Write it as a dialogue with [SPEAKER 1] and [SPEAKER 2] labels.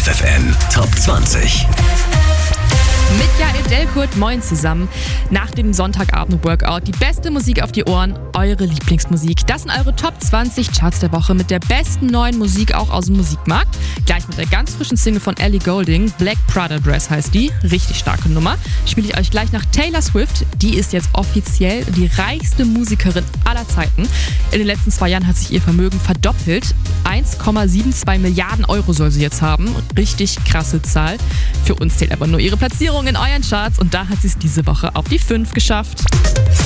[SPEAKER 1] FFN Top 20.
[SPEAKER 2] Mit Jael Delkurt, moin zusammen. Nach dem Sonntagabend-Workout die beste Musik auf die Ohren, eure Lieblingsmusik. Das sind eure Top 20 Charts der Woche mit der besten neuen Musik auch aus dem Musikmarkt. Gleich mit der ganz frischen Single von Ellie Goulding, Black Prada Dress heißt die. Richtig starke Nummer. Spiele ich euch gleich nach Taylor Swift. Die ist jetzt offiziell die reichste Musikerin aller Zeiten. In den letzten 2 Jahren hat sich ihr Vermögen verdoppelt. 1,72 Milliarden Euro soll sie jetzt haben. Richtig krasse Zahl. Für uns zählt aber nur ihre Platzierung in euren Charts und da hat sie es diese Woche auf die 5 geschafft.